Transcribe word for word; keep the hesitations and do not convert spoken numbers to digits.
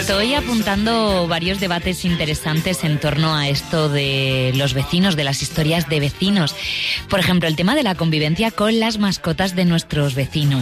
Estoy apuntando varios debates interesantes en torno a esto de los vecinos, de las historias de vecinos. Por ejemplo, el tema de la convivencia con las mascotas de nuestros vecinos.